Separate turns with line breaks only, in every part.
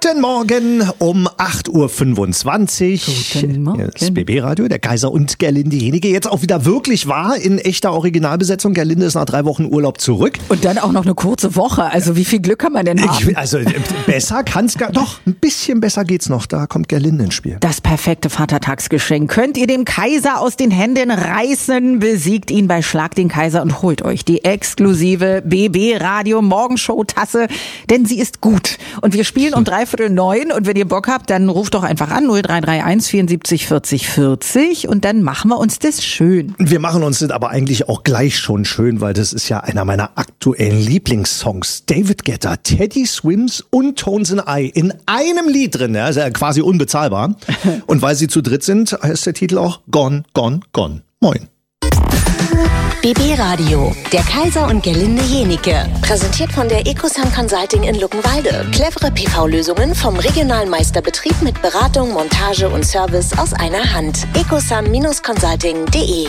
Guten Morgen um 8.25 Uhr.
Guten Morgen.
Das BB-Radio, der Kaiser und Gerlinde Jenike. Jetzt auch wieder wirklich wahr in echter Originalbesetzung. Gerlinde ist nach 3 Wochen Urlaub zurück.
Und dann auch noch eine kurze Woche. Also wie viel Glück kann man denn haben?
Besser kann's gar... Doch, ein bisschen besser geht's noch. Da kommt Gerlinde ins Spiel.
Das perfekte Vatertagsgeschenk könnt ihr dem Kaiser aus den Händen reißen. Besiegt ihn bei Schlag den Kaiser und holt euch die exklusive BB-Radio Morgenshow-Tasse. Denn sie ist gut. Und wir spielen um 8:45. Und wenn ihr Bock habt, dann ruft doch einfach an 0331 74 40 40 und dann machen wir uns das schön.
Wir machen uns das aber eigentlich auch gleich schon schön, weil das ist ja einer meiner aktuellen Lieblingssongs. David Guetta, Teddy Swims und Tones and I in einem Lied drin. Ja, ist ja quasi unbezahlbar. Und weil sie zu dritt sind, heißt der Titel auch Gone, Gone, Gone. Moin.
BB Radio, der Kaiser und Gerlinde Jenike. Präsentiert von der Ecosun Consulting in Luckenwalde. Clevere PV-Lösungen vom regionalen Meisterbetrieb mit Beratung, Montage und Service aus einer Hand. ecosun-consulting.de.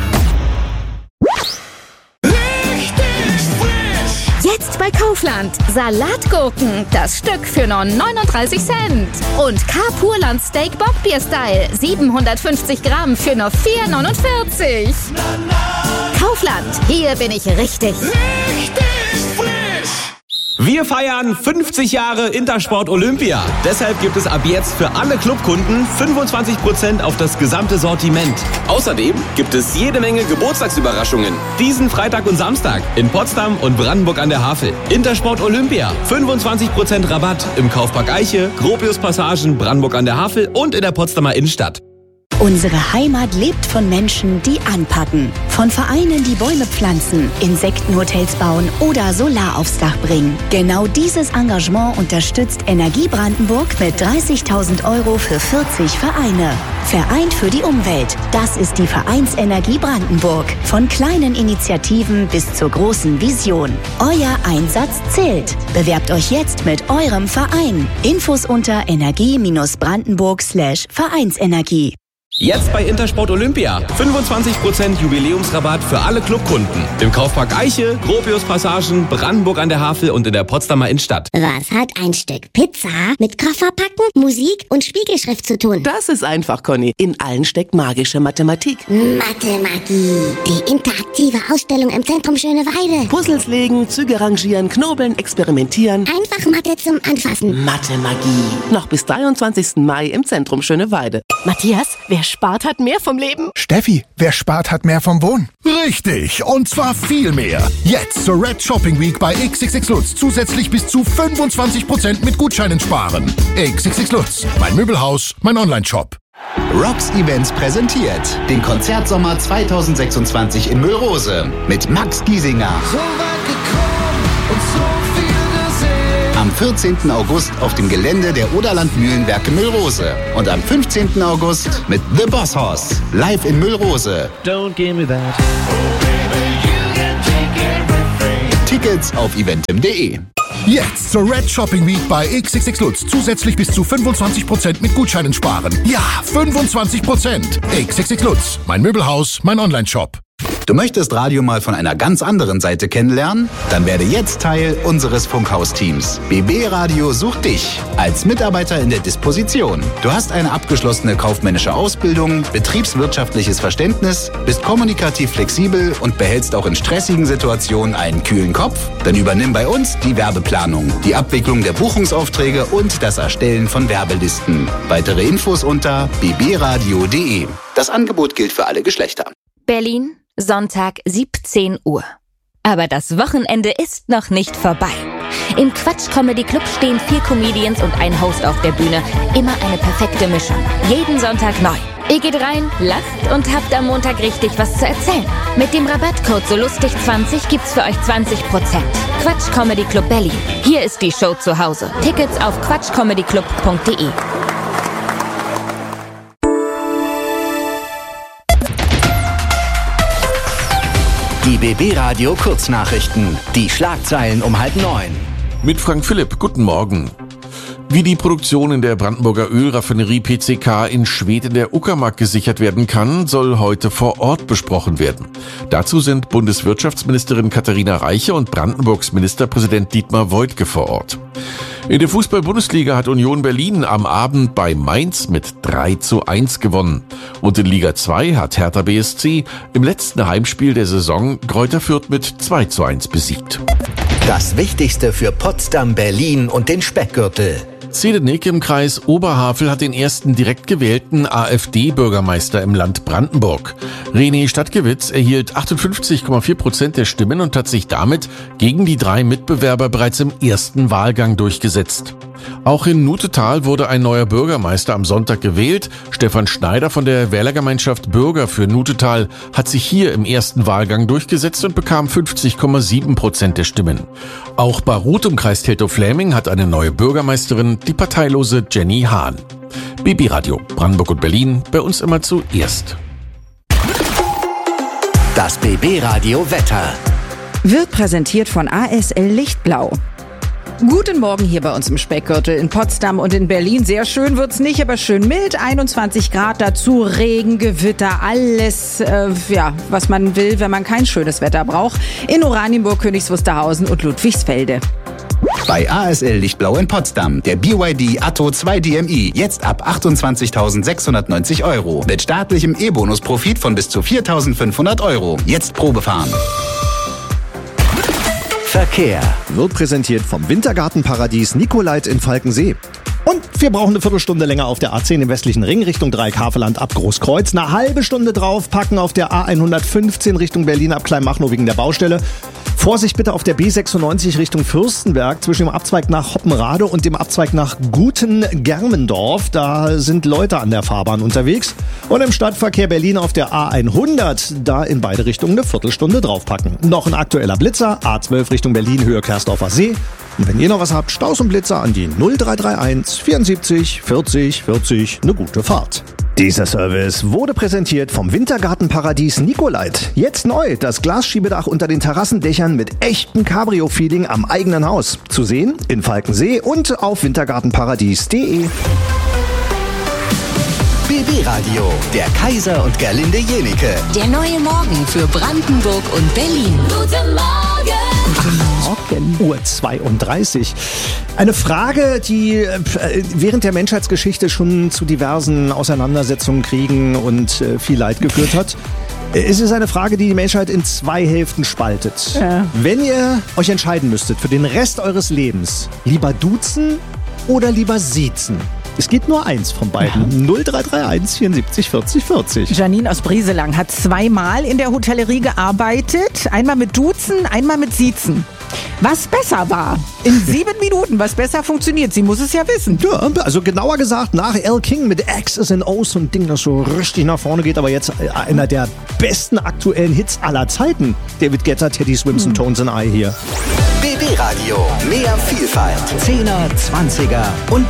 Jetzt bei Kaufland. Salatgurken, das Stück für nur 39 Cent. Und K-Purland Steak Bockbier Style, 750 Gramm für nur 4,49. Kaufland, hier bin ich richtig.
Wir feiern 50 Jahre Intersport Olympia. Deshalb gibt es ab jetzt für alle Clubkunden 25% auf das gesamte Sortiment. Außerdem gibt es jede Menge Geburtstagsüberraschungen. Diesen Freitag und Samstag in Potsdam und Brandenburg an der Havel. Intersport Olympia. 25% Rabatt im Kaufpark Eiche, Gropius Passagen, Brandenburg an der Havel und in der Potsdamer Innenstadt.
Unsere Heimat lebt von Menschen, die anpacken. Von Vereinen, die Bäume pflanzen, Insektenhotels bauen oder Solar aufs Dach bringen. Genau dieses Engagement unterstützt Energie Brandenburg mit 30.000 € für 40 Vereine. Vereint für die Umwelt. Das ist die Vereinsenergie Brandenburg. Von kleinen Initiativen bis zur großen Vision. Euer Einsatz zählt. Bewerbt euch jetzt mit eurem Verein. Infos unter energie-brandenburg/Vereinsenergie.
Jetzt bei Intersport Olympia. 25% Jubiläumsrabatt für alle Clubkunden. Im Kaufpark Eiche, Gropius Passagen, Brandenburg an der Havel und in der Potsdamer Innenstadt.
Was hat ein Stück Pizza mit Kofferpacken, Musik und Spiegelschrift zu tun?
Das ist einfach, Conny. In allen steckt magische Mathematik.
Mathemagie. Die interaktive Ausstellung im Zentrum Schöneweide.
Puzzles legen, Züge rangieren, knobeln, experimentieren.
Einfach Mathe zum Anfassen.
Mathemagie. Noch bis 23. Mai im Zentrum Schöneweide.
Matthias, wer spart, hat mehr vom Leben.
Steffi, wer spart, hat mehr vom Wohnen. Richtig, und zwar viel mehr. Jetzt zur Red Shopping Week bei XXX Lutz zusätzlich bis zu 25% mit Gutscheinen sparen. XXX Lutz, mein Möbelhaus, mein Online-Shop.
Rocks Events präsentiert den Konzertsommer 2026 in Müllrose mit Max Giesinger.
So weit gekommen und so viel gesehen.
Am 14. August auf dem Gelände der Oderland Mühlenwerke Müllrose. Und am 15. August mit The Boss Hoss live in Müllrose.
Don't give me that.
Tickets auf eventim.de.
Jetzt zur Red Shopping Week bei XXX Lutz zusätzlich bis zu 25% mit Gutscheinen sparen. Ja, 25%. XXX Lutz, mein Möbelhaus, mein Online-Shop.
Du möchtest Radio mal von einer ganz anderen Seite kennenlernen? Dann werde jetzt Teil unseres Funkhaus-Teams. BB Radio sucht dich als Mitarbeiter in der Disposition. Du hast eine abgeschlossene kaufmännische Ausbildung, betriebswirtschaftliches Verständnis, bist kommunikativ flexibel und behältst auch in stressigen Situationen einen kühlen Kopf? Dann übernimm bei uns die Werbeplanung, die Abwicklung der Buchungsaufträge und das Erstellen von Werbelisten. Weitere Infos unter bbradio.de. Das Angebot gilt für alle Geschlechter.
Berlin, Sonntag 17 Uhr. Aber das Wochenende ist noch nicht vorbei. Im Quatsch Comedy Club stehen 4 Comedians und ein Host auf der Bühne. Immer eine perfekte Mischung. Jeden Sonntag neu. Ihr geht rein, lacht und habt am Montag richtig was zu erzählen. Mit dem Rabattcode SOLUSTIG20 gibt's für euch 20%. Quatsch Comedy Club Berlin. Hier ist die Show zu Hause. Tickets auf quatschcomedyclub.de.
Die BB Radio Kurznachrichten. Die Schlagzeilen um 8:30.
Mit Frank Philipp, guten Morgen.
Wie die Produktion in der Brandenburger Ölraffinerie PCK in Schwedt in der Uckermark gesichert werden kann, soll heute vor Ort besprochen werden. Dazu sind Bundeswirtschaftsministerin Katharina Reiche und Brandenburgs Ministerpräsident Dietmar Woidke vor Ort. In der Fußball-Bundesliga hat Union Berlin am Abend bei Mainz mit 3:1 gewonnen. Und in Liga 2 hat Hertha BSC im letzten Heimspiel der Saison Greuther Fürth mit 2:1 besiegt.
Das Wichtigste für Potsdam, Berlin und den Speckgürtel.
Zedenick im Kreis Oberhavel hat den ersten direkt gewählten AfD-Bürgermeister im Land Brandenburg. René Stadtgewitz erhielt 58,4% der Stimmen und hat sich damit gegen die 3 Mitbewerber bereits im ersten Wahlgang durchgesetzt. Auch in Nutetal wurde ein neuer Bürgermeister am Sonntag gewählt. Stefan Schneider von der Wählergemeinschaft Bürger für Nutetal hat sich hier im ersten Wahlgang durchgesetzt und bekam 50,7% der Stimmen. Auch Barut im Kreis Teltow-Fläming hat eine neue Bürgermeisterin, die parteilose Jenny Hahn. BB Radio, Brandenburg und Berlin, bei uns immer zuerst.
Das BB Radio Wetter
wird präsentiert von ASL Lichtblau. Guten Morgen hier bei uns im Speckgürtel in Potsdam und in Berlin. Sehr schön wird's nicht, aber schön mild. 21 Grad, dazu Regen, Gewitter, alles, was man will, wenn man kein schönes Wetter braucht. In Oranienburg, Königs Wusterhausen und Ludwigsfelde.
Bei ASL Lichtblau in Potsdam, der BYD Atto 2 DMI, jetzt ab 28.690 €. Mit staatlichem E-Bonus-Profit von bis zu 4.500 €. Jetzt Probefahren.
Verkehr
wird präsentiert vom Wintergartenparadies Nicolait in Falkensee. Und wir brauchen eine Viertelstunde länger auf der A10 im westlichen Ring Richtung Dreieck-Havelland ab Großkreuz. Eine halbe Stunde draufpacken auf der A115 Richtung Berlin ab Kleinmachnow wegen der Baustelle. Vorsicht bitte auf der B96 Richtung Fürstenberg zwischen dem Abzweig nach Hoppenrade und dem Abzweig nach Guten-Germendorf. Da sind Leute an der Fahrbahn unterwegs. Und im Stadtverkehr Berlin auf der A100, da in beide Richtungen eine Viertelstunde draufpacken. Noch ein aktueller Blitzer, A12 Richtung Berlin, Höhe Kersdorfer See. Und wenn ihr noch was habt, Staus und Blitzer an die 0331 74 40 40. Eine gute Fahrt. Dieser Service wurde präsentiert vom Wintergartenparadies Nicolait. Jetzt neu, das Glasschiebedach unter den Terrassendächern mit echtem Cabrio-Feeling am eigenen Haus. Zu sehen in Falkensee und auf wintergartenparadies.de.
BB Radio, der Kaiser und Gerlinde Jenike.
Der neue Morgen für Brandenburg und Berlin.
Guten Morgen!
Uhr 32. Eine Frage, die während der Menschheitsgeschichte schon zu diversen Auseinandersetzungen, Kriegen und viel Leid geführt hat. Es ist eine Frage, die die Menschheit in 2 Hälften spaltet. Ja. Wenn ihr euch entscheiden müsstet für den Rest eures Lebens, lieber duzen oder lieber siezen? Es geht nur eins von beiden. 0331 74 40 40.
Janine aus Brieselang hat 2-mal in der Hotellerie gearbeitet. Einmal mit Duzen, einmal mit Siezen. Was besser war. In 7 Minuten, was besser funktioniert. Sie muss es ja wissen.
Ja, also genauer gesagt nach Al King mit X's and O's, so ein Ding, das so richtig nach vorne geht. Aber jetzt einer der besten aktuellen Hits aller Zeiten. David Guetta, Teddy Swims und Tones and I hier.
BB Radio, mehr Vielfalt. 10er, 20er und